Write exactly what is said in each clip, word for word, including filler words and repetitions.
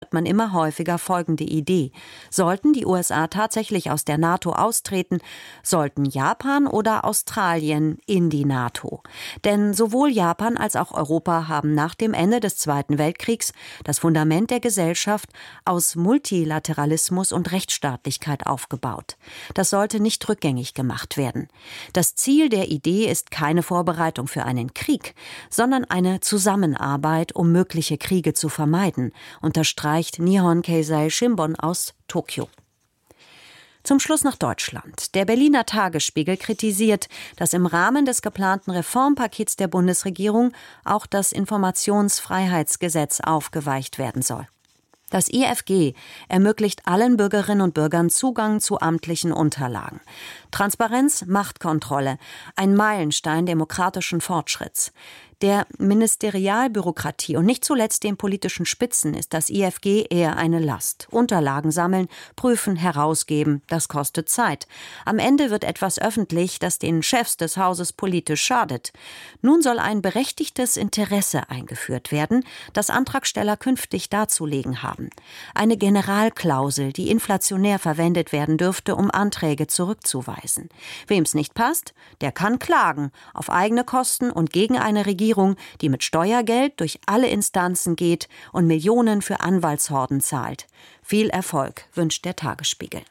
hört man immer häufiger folgende Idee. Sollten die U S A tatsächlich aus der NATO austreten, sollten Japan oder Australien in die NATO? Denn sowohl Japan als auch Europa haben nach dem Ende des Zweiten Weltkriegs das Fundament der Gesellschaft aus Multilateralismus und Rechtsstaatlichkeit aufgebaut. Das sollte nicht rückgängig gemacht werden. Das Ziel der Idee ist keine Vorbereitung für einen Krieg, sondern eine Zusammenarbeit, um mögliche Kriege zu vermeiden, unterstreicht Nihon Keizai Shimbun aus Tokio. Zum Schluss nach Deutschland. Der Berliner Tagesspiegel kritisiert, dass im Rahmen des geplanten Reformpakets der Bundesregierung auch das Informationsfreiheitsgesetz aufgeweicht werden soll. Das I F G ermöglicht allen Bürgerinnen und Bürgern Zugang zu amtlichen Unterlagen. Transparenz, Machtkontrolle, ein Meilenstein demokratischen Fortschritts. Der Ministerialbürokratie und nicht zuletzt den politischen Spitzen ist das I F G eher eine Last. Unterlagen sammeln, prüfen, herausgeben, das kostet Zeit. Am Ende wird etwas öffentlich, das den Chefs des Hauses politisch schadet. Nun soll ein berechtigtes Interesse eingeführt werden, das Antragsteller künftig darzulegen haben. Eine Generalklausel, die inflationär verwendet werden dürfte, um Anträge zurückzuweisen. Wem's nicht passt, der kann klagen, auf eigene Kosten und gegen eine Regierung, die mit Steuergeld durch alle Instanzen geht und Millionen für Anwaltshorden zahlt. Viel Erfolg wünscht der Tagesspiegel.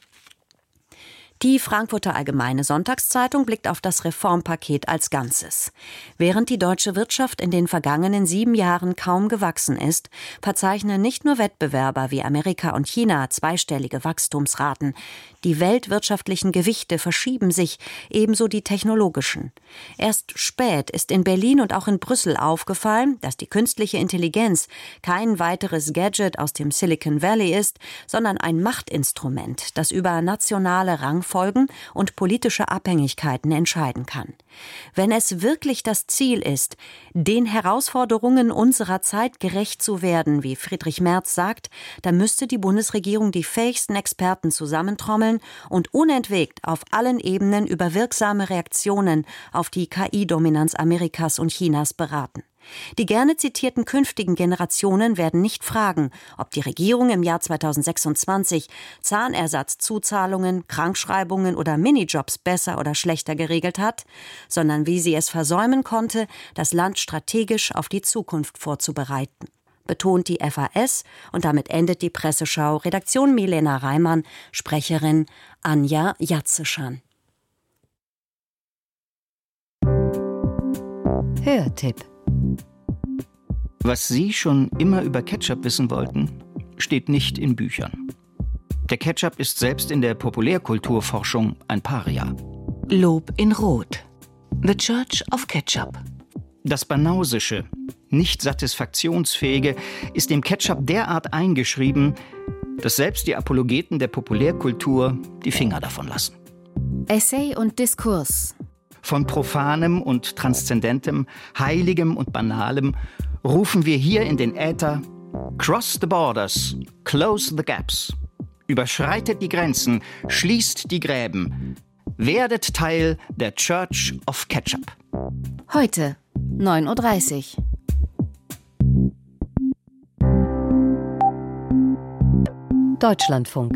Die Frankfurter Allgemeine Sonntagszeitung blickt auf das Reformpaket als Ganzes. Während die deutsche Wirtschaft in den vergangenen sieben Jahren kaum gewachsen ist, verzeichnen nicht nur Wettbewerber wie Amerika und China zweistellige Wachstumsraten. Die weltwirtschaftlichen Gewichte verschieben sich, ebenso die technologischen. Erst spät ist in Berlin und auch in Brüssel aufgefallen, dass die künstliche Intelligenz kein weiteres Gadget aus dem Silicon Valley ist, sondern ein Machtinstrument, das über nationale Rangfolgen und politische Abhängigkeiten entscheiden kann. Wenn es wirklich das Ziel ist, den Herausforderungen unserer Zeit gerecht zu werden, wie Friedrich Merz sagt, dann müsste die Bundesregierung die fähigsten Experten zusammentrommeln und unentwegt auf allen Ebenen über wirksame Reaktionen auf die K I-Dominanz Amerikas und Chinas beraten. Die gerne zitierten künftigen Generationen werden nicht fragen, ob die Regierung im Jahr zweitausendsechsundzwanzig Zahnersatzzuzahlungen, Krankschreibungen oder Minijobs besser oder schlechter geregelt hat, sondern wie sie es versäumen konnte, das Land strategisch auf die Zukunft vorzubereiten. Betont die F A S und damit endet die Presseschau. Redaktion Milena Reimann, Sprecherin Anja Jatzeschan. Hörtipp. Was Sie schon immer über Ketchup wissen wollten, steht nicht in Büchern. Der Ketchup ist selbst in der Populärkulturforschung ein Paria. Lob in Rot. The Church of Ketchup. Das Banausische, nicht satisfaktionsfähige, ist dem Ketchup derart eingeschrieben, dass selbst die Apologeten der Populärkultur die Finger davon lassen. Essay und Diskurs. Von Profanem und Transzendentem, Heiligem und Banalem rufen wir hier in den Äther: Cross the borders, close the gaps. Überschreitet die Grenzen, schließt die Gräben. Werdet Teil der Church of Ketchup. Heute, neun Uhr dreißig. Deutschlandfunk.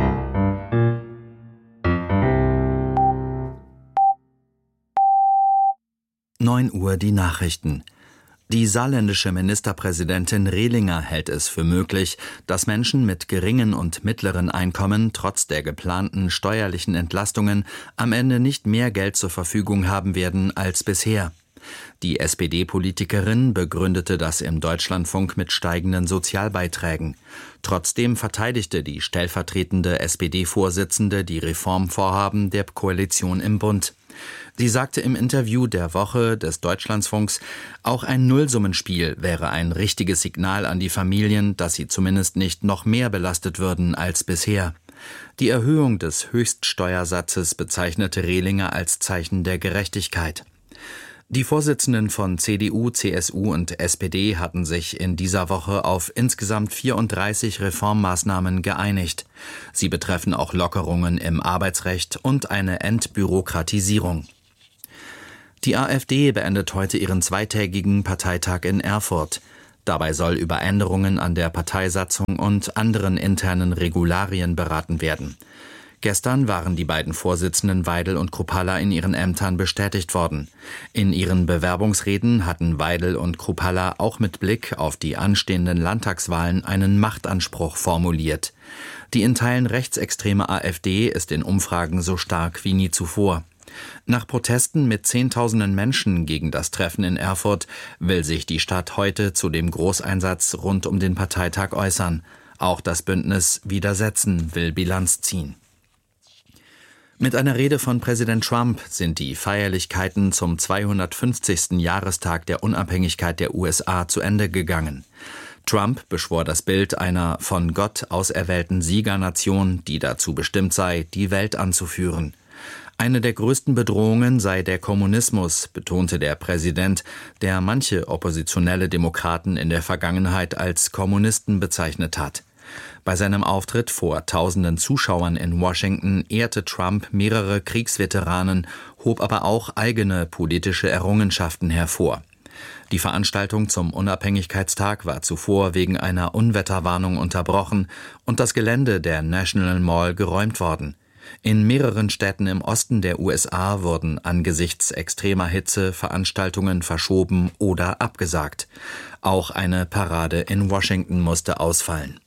neun Uhr die Nachrichten. Die saarländische Ministerpräsidentin Rehlinger hält es für möglich, dass Menschen mit geringen und mittleren Einkommen trotz der geplanten steuerlichen Entlastungen am Ende nicht mehr Geld zur Verfügung haben werden als bisher. Die S P D-Politikerin begründete das im Deutschlandfunk mit steigenden Sozialbeiträgen. Trotzdem verteidigte die stellvertretende S P D-Vorsitzende die Reformvorhaben der Koalition im Bund. Sie sagte im Interview der Woche des Deutschlandfunks, auch ein Nullsummenspiel wäre ein richtiges Signal an die Familien, dass sie zumindest nicht noch mehr belastet würden als bisher. Die Erhöhung des Höchststeuersatzes bezeichnete Rehlinger als Zeichen der Gerechtigkeit. Die Vorsitzenden von C D U, C S U und S P D hatten sich in dieser Woche auf insgesamt vierunddreißig Reformmaßnahmen geeinigt. Sie betreffen auch Lockerungen im Arbeitsrecht und eine Entbürokratisierung. Die AfD beendet heute ihren zweitägigen Parteitag in Erfurt. Dabei soll über Änderungen an der Parteisatzung und anderen internen Regularien beraten werden. Gestern waren die beiden Vorsitzenden Weidel und Kruppalla in ihren Ämtern bestätigt worden. In ihren Bewerbungsreden hatten Weidel und Kruppalla auch mit Blick auf die anstehenden Landtagswahlen einen Machtanspruch formuliert. Die in Teilen rechtsextreme AfD ist in Umfragen so stark wie nie zuvor. Nach Protesten mit Zehntausenden Menschen gegen das Treffen in Erfurt will sich die Stadt heute zu dem Großeinsatz rund um den Parteitag äußern. Auch das Bündnis Widersetzen will Bilanz ziehen. Mit einer Rede von Präsident Trump sind die Feierlichkeiten zum zweihundertfünfzigsten Jahrestag der Unabhängigkeit der U S A zu Ende gegangen. Trump beschwor das Bild einer von Gott auserwählten Siegernation, die dazu bestimmt sei, die Welt anzuführen. Eine der größten Bedrohungen sei der Kommunismus, betonte der Präsident, der manche oppositionelle Demokraten in der Vergangenheit als Kommunisten bezeichnet hat. Bei seinem Auftritt vor tausenden Zuschauern in Washington ehrte Trump mehrere Kriegsveteranen, hob aber auch eigene politische Errungenschaften hervor. Die Veranstaltung zum Unabhängigkeitstag war zuvor wegen einer Unwetterwarnung unterbrochen und das Gelände der National Mall geräumt worden. In mehreren Städten im Osten der U S A wurden angesichts extremer Hitze Veranstaltungen verschoben oder abgesagt. Auch eine Parade in Washington musste ausfallen.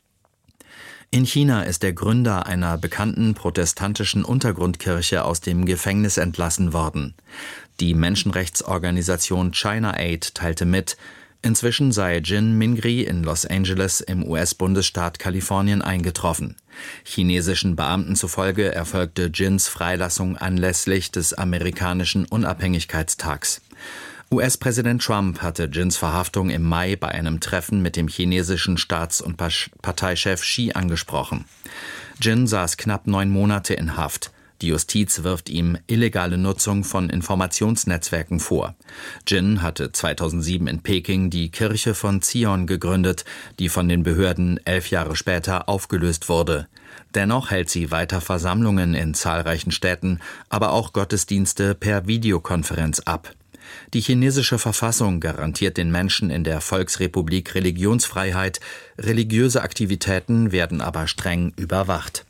In China ist der Gründer einer bekannten protestantischen Untergrundkirche aus dem Gefängnis entlassen worden. Die Menschenrechtsorganisation China Aid teilte mit, inzwischen sei Jin Mingri in Los Angeles im U S-Bundesstaat Kalifornien eingetroffen. Chinesischen Beamten zufolge erfolgte Jins Freilassung anlässlich des amerikanischen Unabhängigkeitstags. U S-Präsident Trump hatte Jins Verhaftung im Mai bei einem Treffen mit dem chinesischen Staats- und Parteichef Xi angesprochen. Jin saß knapp neun Monate in Haft. Die Justiz wirft ihm illegale Nutzung von Informationsnetzwerken vor. Jin hatte zweitausendsieben in Peking die Kirche von Zion gegründet, die von den Behörden elf Jahre später aufgelöst wurde. Dennoch hält sie weiter Versammlungen in zahlreichen Städten, aber auch Gottesdienste per Videokonferenz ab. Die chinesische Verfassung garantiert den Menschen in der Volksrepublik Religionsfreiheit, religiöse Aktivitäten werden aber streng überwacht.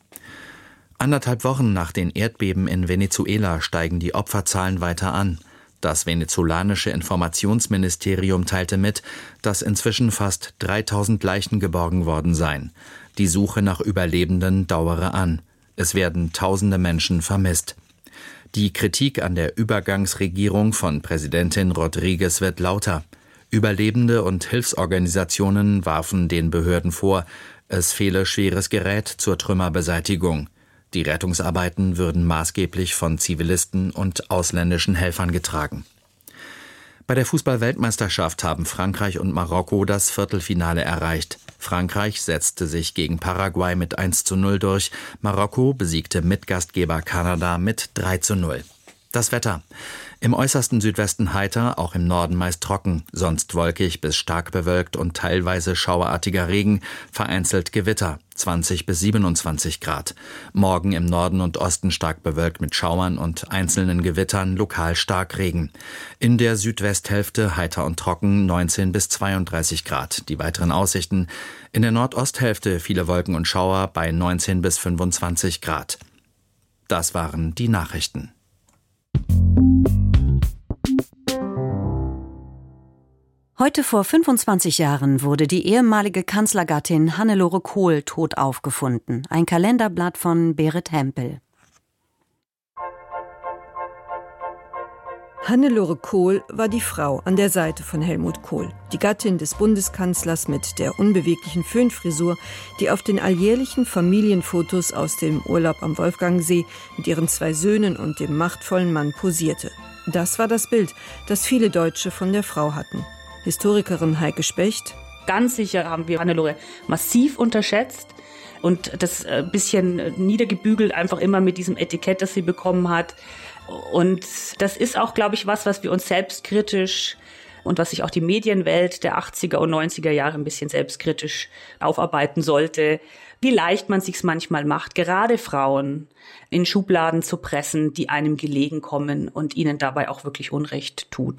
Anderthalb Wochen nach den Erdbeben in Venezuela steigen die Opferzahlen weiter an. Das venezolanische Informationsministerium teilte mit, dass inzwischen fast dreitausend Leichen geborgen worden seien. Die Suche nach Überlebenden dauere an. Es werden tausende Menschen vermisst. Die Kritik an der Übergangsregierung von Präsidentin Rodriguez wird lauter. Überlebende und Hilfsorganisationen warfen den Behörden vor, es fehle schweres Gerät zur Trümmerbeseitigung. Die Rettungsarbeiten würden maßgeblich von Zivilisten und ausländischen Helfern getragen. Bei der Fußball-Weltmeisterschaft haben Frankreich und Marokko das Viertelfinale erreicht. Frankreich setzte sich gegen Paraguay mit eins zu null durch. Marokko besiegte Mitgastgeber Kanada mit drei zu null. Das Wetter. Im äußersten Südwesten heiter, auch im Norden meist trocken, sonst wolkig bis stark bewölkt und teilweise schauerartiger Regen, vereinzelt Gewitter, zwanzig bis siebenundzwanzig Grad. Morgen im Norden und Osten stark bewölkt mit Schauern und einzelnen Gewittern, lokal stark Regen. In der Südwesthälfte heiter und trocken, neunzehn bis zweiunddreißig Grad. Die weiteren Aussichten: in der Nordosthälfte viele Wolken und Schauer bei neunzehn bis fünfundzwanzig Grad. Das waren die Nachrichten. Heute vor fünfundzwanzig Jahren wurde die ehemalige Kanzlergattin Hannelore Kohl tot aufgefunden. Ein Kalenderblatt von Berit Hempel. Hannelore Kohl war die Frau an der Seite von Helmut Kohl, die Gattin des Bundeskanzlers mit der unbeweglichen Föhnfrisur, die auf den alljährlichen Familienfotos aus dem Urlaub am Wolfgangsee mit ihren zwei Söhnen und dem machtvollen Mann posierte. Das war das Bild, das viele Deutsche von der Frau hatten. Historikerin Heike Specht: Ganz sicher haben wir Hannelore massiv unterschätzt und das ein bisschen niedergebügelt, einfach immer mit diesem Etikett, das sie bekommen hat. Und das ist auch, glaube ich, was, was wir uns selbstkritisch und was sich auch die Medienwelt der achtziger und neunziger Jahre ein bisschen selbstkritisch aufarbeiten sollte. Wie leicht man sich's manchmal macht, gerade Frauen in Schubladen zu pressen, die einem gelegen kommen und ihnen dabei auch wirklich Unrecht tut.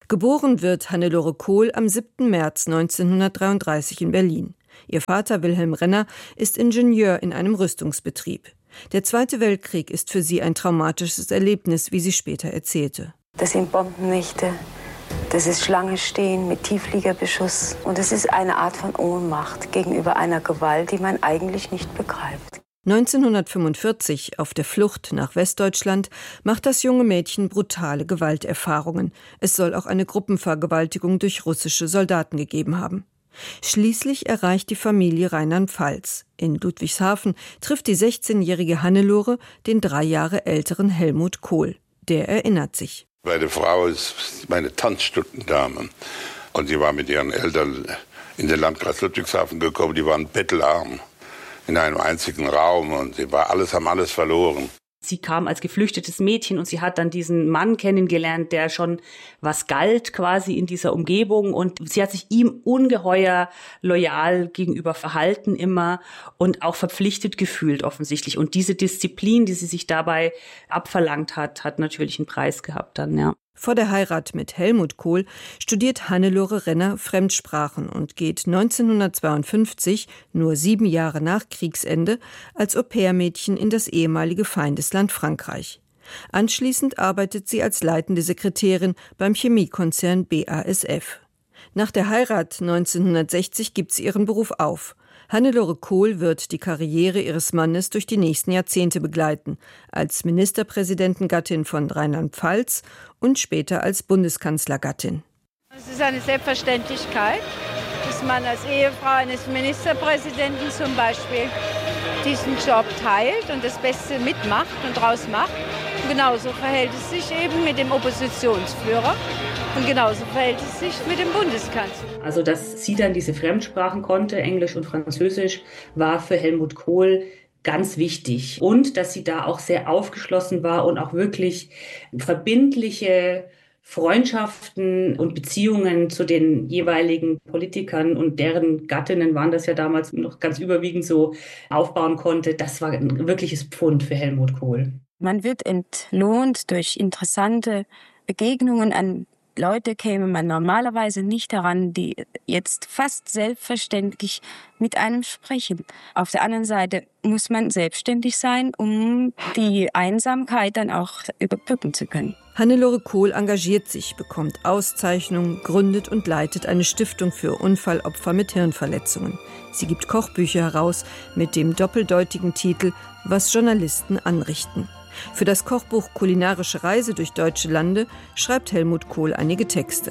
Geboren wird Hannelore Kohl am siebten März neunzehnhundertdreiunddreißig in Berlin. Ihr Vater Wilhelm Renner ist Ingenieur in einem Rüstungsbetrieb. Der Zweite Weltkrieg ist für sie ein traumatisches Erlebnis, wie sie später erzählte. Das sind Bombennächte, das ist Schlange stehen mit Tieffliegerbeschuss. Und es ist eine Art von Ohnmacht gegenüber einer Gewalt, die man eigentlich nicht begreift. neunzehnhundertfünfundvierzig, auf der Flucht nach Westdeutschland, macht das junge Mädchen brutale Gewalterfahrungen. Es soll auch eine Gruppenvergewaltigung durch russische Soldaten gegeben haben. Schließlich erreicht die Familie Rheinland-Pfalz. In Ludwigshafen trifft die sechzehnjährige Hannelore den drei Jahre älteren Helmut Kohl. Der erinnert sich. Meine Frau ist meine Tanzstundendame. Und sie war mit ihren Eltern in den Landkreis Ludwigshafen gekommen. Die waren bettelarm in einem einzigen Raum und sie war alles, haben alles verloren. Sie kam als geflüchtetes Mädchen und sie hat dann diesen Mann kennengelernt, der schon was galt quasi in dieser Umgebung, und sie hat sich ihm ungeheuer loyal gegenüber verhalten immer und auch verpflichtet gefühlt offensichtlich. Und diese Disziplin, die sie sich dabei abverlangt hat, hat natürlich einen Preis gehabt dann, ja. Vor der Heirat mit Helmut Kohl studiert Hannelore Renner Fremdsprachen und geht neunzehnhundertzweiundfünfzig, nur sieben Jahre nach Kriegsende, als Au-pair-Mädchen in das ehemalige Feindesland Frankreich. Anschließend arbeitet sie als leitende Sekretärin beim Chemiekonzern B A S F. Nach der Heirat neunzehnhundertsechzig gibt sie ihren Beruf auf. Hannelore Kohl wird die Karriere ihres Mannes durch die nächsten Jahrzehnte begleiten, als Ministerpräsidentengattin von Rheinland-Pfalz und später als Bundeskanzlergattin. Es ist eine Selbstverständlichkeit, dass man als Ehefrau eines Ministerpräsidenten zum Beispiel diesen Job teilt und das Beste mitmacht und draus macht. Und genauso verhält es sich eben mit dem Oppositionsführer. Und genauso verhält es sich mit dem Bundeskanzler. Also, dass sie dann diese Fremdsprachen konnte, Englisch und Französisch, war für Helmut Kohl ganz wichtig. Und dass sie da auch sehr aufgeschlossen war und auch wirklich verbindliche Freundschaften und Beziehungen zu den jeweiligen Politikern und deren Gattinnen waren das ja damals noch ganz überwiegend so, aufbauen konnte. Das war ein wirkliches Pfund für Helmut Kohl. Man wird entlohnt durch interessante Begegnungen. An Leute käme man normalerweise nicht heran, die jetzt fast selbstverständlich mit einem sprechen. Auf der anderen Seite muss man selbstständig sein, um die Einsamkeit dann auch überbrücken zu können. Hannelore Kohl engagiert sich, bekommt Auszeichnungen, gründet und leitet eine Stiftung für Unfallopfer mit Hirnverletzungen. Sie gibt Kochbücher heraus mit dem doppeldeutigen Titel »Was Journalisten anrichten«. Für das Kochbuch »Kulinarische Reise durch deutsche Lande« schreibt Helmut Kohl einige Texte.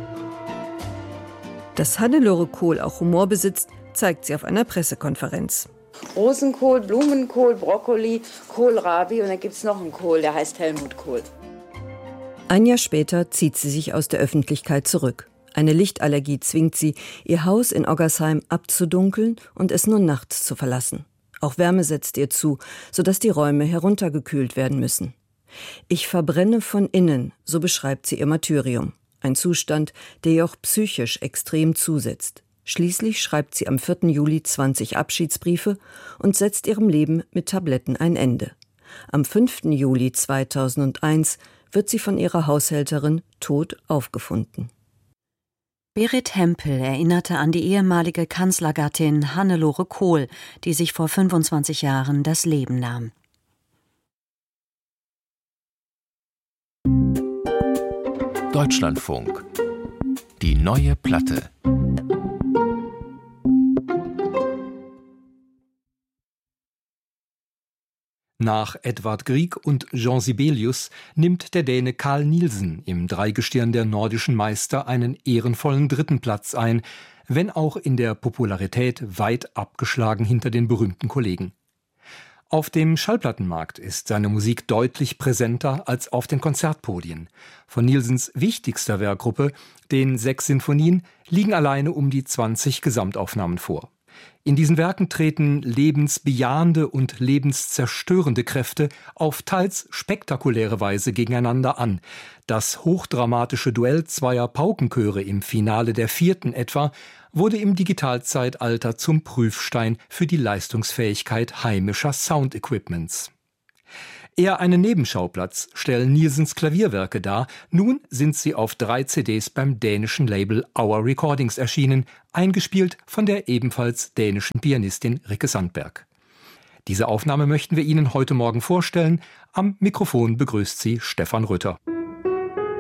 Dass Hannelore Kohl auch Humor besitzt, zeigt sie auf einer Pressekonferenz. Rosenkohl, Blumenkohl, Brokkoli, Kohlrabi und dann gibt es noch einen Kohl, der heißt Helmut Kohl. Ein Jahr später zieht sie sich aus der Öffentlichkeit zurück. Eine Lichtallergie zwingt sie, ihr Haus in Oggersheim abzudunkeln und es nur nachts zu verlassen. Auch Wärme setzt ihr zu, sodass die Räume heruntergekühlt werden müssen. Ich verbrenne von innen, so beschreibt sie ihr Martyrium. Ein Zustand, der ihr auch psychisch extrem zusetzt. Schließlich schreibt sie am vierten Juli zwanzig Abschiedsbriefe und setzt ihrem Leben mit Tabletten ein Ende. Am fünften Juli zweitausendeins wird sie von ihrer Haushälterin tot aufgefunden. Berit Hempel erinnerte an die ehemalige Kanzlergattin Hannelore Kohl, die sich vor fünfundzwanzig Jahren das Leben nahm. Deutschlandfunk. Die neue Platte. Nach Edvard Grieg und Jean Sibelius nimmt der Däne Carl Nielsen im Dreigestirn der nordischen Meister einen ehrenvollen dritten Platz ein, wenn auch in der Popularität weit abgeschlagen hinter den berühmten Kollegen. Auf dem Schallplattenmarkt ist seine Musik deutlich präsenter als auf den Konzertpodien. Von Nielsens wichtigster Werkgruppe, den sechs Sinfonien, liegen alleine um die zwanzig Gesamtaufnahmen vor. In diesen Werken treten lebensbejahende und lebenszerstörende Kräfte auf teils spektakuläre Weise gegeneinander an. Das hochdramatische Duell zweier Paukenchöre im Finale der vierten etwa wurde im Digitalzeitalter zum Prüfstein für die Leistungsfähigkeit heimischer Soundequipments. Eher einen Nebenschauplatz stellen Nielsens Klavierwerke dar. Nun sind sie auf drei C Ds beim dänischen Label Our Recordings erschienen, eingespielt von der ebenfalls dänischen Pianistin Rikke Sandberg. Diese Aufnahme möchten wir Ihnen heute Morgen vorstellen. Am Mikrofon begrüßt Sie Stefan Rütter.